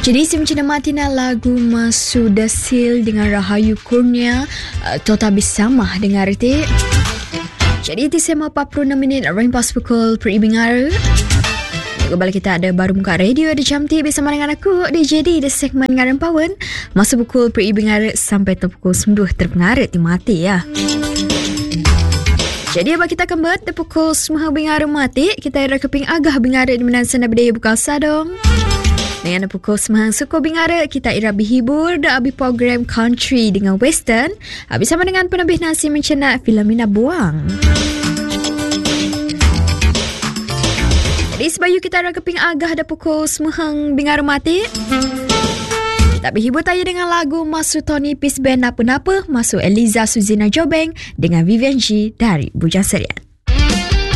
Jadi si macam matina lagu Masuda Sil dengan Rahayu Kurnia Tota Bersama dengar ti. Jadi ti sema 46 minit ring pas pukul peribingar. Kembali kita ada baru muka radio di jam ti bersama dengan aku DJ di segmen Ngaran Pawan masa pukul peribingar sampai pukul 9 terpengarit di mati ya. Jadi apa kita akan buat di pukul 9 bingar mati kita ada keping agah bingar di menan sana bedaya bukal sadong. Dengan pukul 9 suku bingara kita ira berhibur dan abi program country dengan western bersama dengan penebih nasi mencenak Filomena Buang. Jadi sebayu kita ada keping agah dah pukul 9 bingara mati. Kita berhibur tanya dengan lagu Masuk Tony Peace Band apa-apa masuk Eliza Suzina Jobeng dengan Vivian G dari Bujang Serian.